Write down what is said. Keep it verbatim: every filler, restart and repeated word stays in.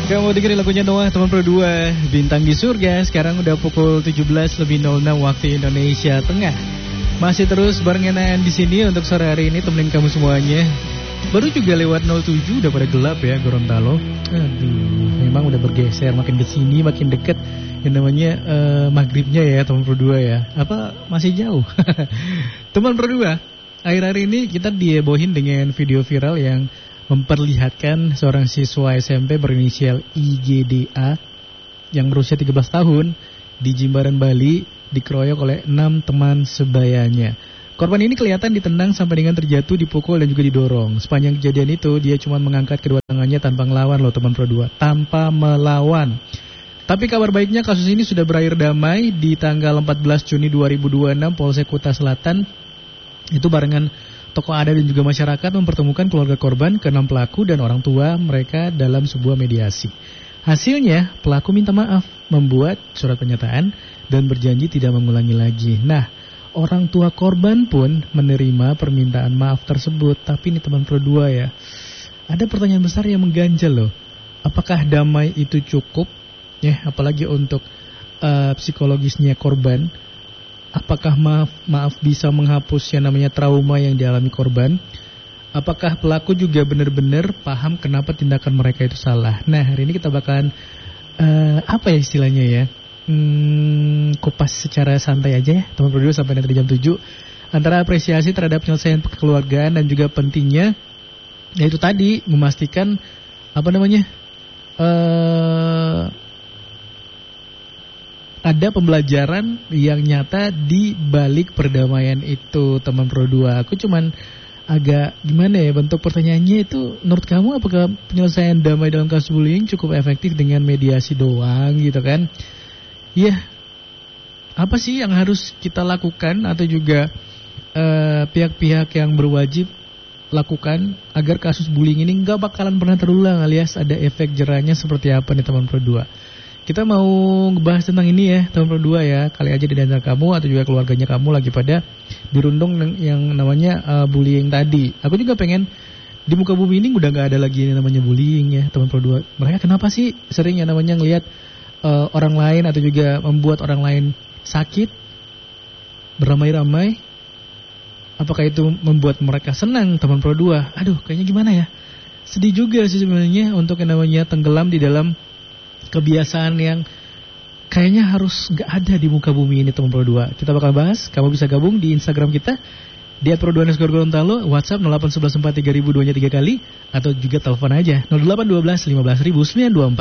Kamu dengerin lagunya Noah, teman pro dua, Bintang di Surga. Sekarang udah pukul tujuh belas lebih nol enam waktu Indonesia Tengah. Masih terus barengan di sini untuk sore hari ini temenin kamu semuanya. Baru juga lewat nol tujuh udah pada gelap ya Gorontalo. Aduh, memang udah bergeser makin kesini makin deket yang namanya uh, maghribnya ya teman pro dua ya. Apa masih jauh? Teman pro dua, akhir-akhir ini kita dihebohin dengan video viral yang memperlihatkan seorang siswa S M P berinisial I G D A yang berusia tiga belas tahun di Jimbaran, Bali dikeroyok oleh enam teman sebayanya. Korban ini kelihatan ditendang sampai dengan terjatuh, dipukul dan juga didorong. Sepanjang kejadian itu dia cuma mengangkat kedua tangannya tanpa melawan loh teman pro dua, tanpa melawan. Tapi kabar baiknya kasus ini sudah berakhir damai di tanggal empat belas Juni dua ribu dua puluh enam. Polsek Kuta Selatan itu barengan tokoh adat dan juga masyarakat mempertemukan keluarga korban, keenam pelaku dan orang tua mereka dalam sebuah mediasi. Hasilnya pelaku minta maaf, membuat surat pernyataan dan berjanji tidak mengulangi lagi. Nah, orang tua korban pun menerima permintaan maaf tersebut. Tapi ini teman pro dua ya, ada pertanyaan besar yang mengganjal loh. Apakah damai itu cukup? Ya, apalagi untuk uh, psikologisnya korban. Apakah maaf maaf bisa menghapus yang namanya trauma yang dialami korban? Apakah pelaku juga benar-benar paham kenapa tindakan mereka itu salah? Nah, hari ini kita bakalan uh, apa ya istilahnya ya? Hmm, kupas secara santai aja ya, teman berdua sampai nanti jam tujuh. Antara apresiasi terhadap penyelesaian kekeluargaan dan juga pentingnya yaitu tadi memastikan apa namanya? Uh, ada pembelajaran yang nyata di balik perdamaian itu teman pro dua. Aku cuman agak gimana ya bentuk pertanyaannya itu, menurut kamu apakah penyelesaian damai dalam kasus bullying cukup efektif dengan mediasi doang gitu kan? Iya, apa sih yang harus kita lakukan atau juga uh, pihak-pihak yang berwajib lakukan agar kasus bullying ini nggak bakalan pernah terulang, alias ada efek jerahnya seperti apa nih teman pro dua? Kita mau ngebahas tentang ini ya teman pro dua ya. Kali aja di antara kamu atau juga keluarganya kamu lagi pada dirundung yang namanya uh, bullying tadi. Aku juga pengen di muka bumi ini udah gak ada lagi yang namanya bullying ya teman pro dua. Mereka kenapa sih sering yang namanya ngelihat uh, orang lain atau juga membuat orang lain sakit beramai-ramai? Apakah itu membuat mereka senang teman pro dua? Aduh, kayaknya gimana ya? Sedih juga sih sebenarnya untuk yang namanya tenggelam di dalam kebiasaan yang kayaknya harus gak ada di muka bumi ini teman pro dua. Kita bakal bahas, kamu bisa gabung di Instagram kita di at pro dua underscore Gorontalo, WhatsApp nol delapan satu satu empat tiga ribu dua nya tiga kali, atau juga telepon aja nol delapan satu dua lima belas ribu sembilan dua empat.